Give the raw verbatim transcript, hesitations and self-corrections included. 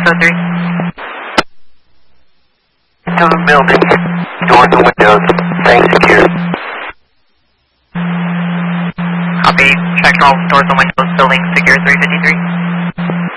oh three. To the building. Doors and windows. Staying secure. Copy. Check all doors and windows. Building secure three fifty-three.